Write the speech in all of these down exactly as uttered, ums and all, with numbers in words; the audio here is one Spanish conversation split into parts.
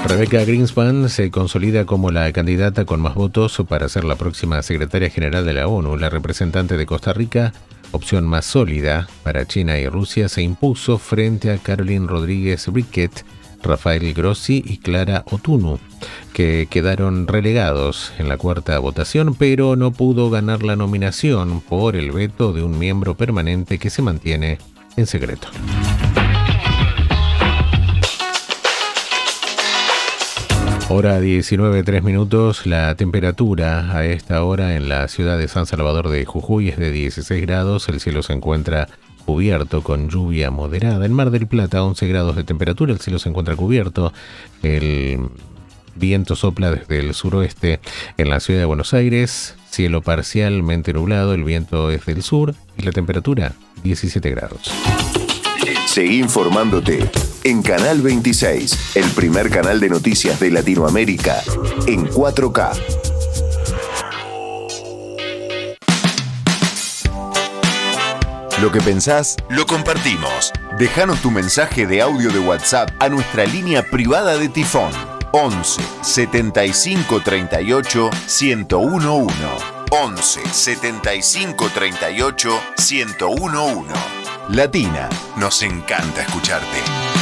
Rebecca Greenspan se consolida como la candidata con más votos para ser la próxima secretaria general de la ONU. La representante de Costa Rica, opción más sólida para China y Rusia, se impuso frente a Caroline Rodríguez Briquet, Rafael Grossi y Clara Otunu, que quedaron relegados en la cuarta votación, pero no pudo ganar la nominación por el veto de un miembro permanente que se mantiene en secreto. Hora diecinueve, tres minutos. La temperatura a esta hora en la ciudad de San Salvador de Jujuy es de dieciséis grados. El cielo se encuentra cubierto con lluvia moderada. En Mar del Plata, once grados de temperatura. El cielo se encuentra cubierto. El viento sopla desde el suroeste. En la ciudad de Buenos Aires, cielo parcialmente nublado. El viento es del sur y la temperatura diecisiete grados. Seguí informándote en Canal veintiséis, el primer canal de noticias de Latinoamérica en cuatro K. Lo que pensás, lo compartimos. Déjanos tu mensaje de audio de WhatsApp a nuestra línea privada de Tifón once setenta y cinco treinta y ocho ciento uno. once setenta y cinco treinta y ocho ciento uno. Latina, nos encanta escucharte.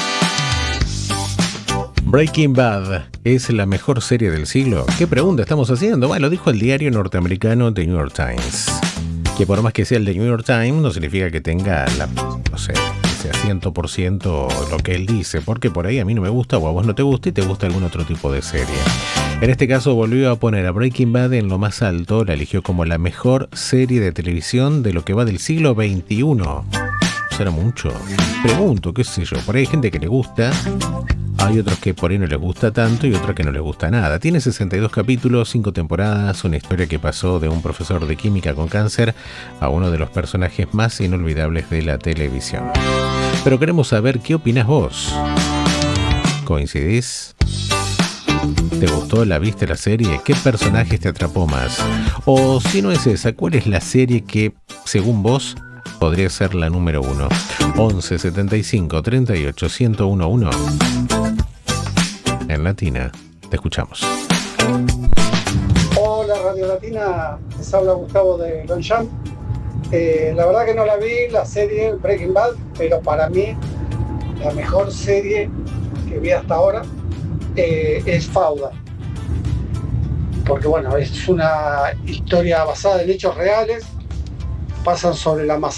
Breaking Bad es la mejor serie del siglo. ¿Qué pregunta estamos haciendo? Bueno, lo dijo el diario norteamericano The New York Times. Que por más que sea el The New York Times, no significa que tenga la, no sé, que sea cien por ciento lo que él dice, porque por ahí a mí no me gusta o a vos no te gusta y te gusta algún otro tipo de serie. En este caso volvió a poner a Breaking Bad en lo más alto, la eligió como la mejor serie de televisión de lo que va del siglo veintiuno. ¿Será mucho? Pregunto, qué sé yo, por ahí hay gente que le gusta, hay otros que por ahí no les gusta tanto y otros que no les gusta nada. Tiene sesenta y dos capítulos, cinco temporadas, una historia que pasó de un profesor de química con cáncer a uno de los personajes más inolvidables de la televisión. Pero queremos saber qué opinás vos. ¿Coincidís? ¿Te gustó? ¿La viste la serie? ¿Qué personajes te atrapó más? O si no es esa, ¿cuál es la serie que, según vos, podría ser la número uno? once setenta y cinco treinta y ocho ciento uno. En Latina, te escuchamos. Hola Radio Latina, les habla Gustavo de Longchamp. Eh, la verdad que no la vi, la serie Breaking Bad, pero para mí la mejor serie que vi hasta ahora eh, es Fauda. Porque bueno, es una historia basada en hechos reales, pasan sobre la masa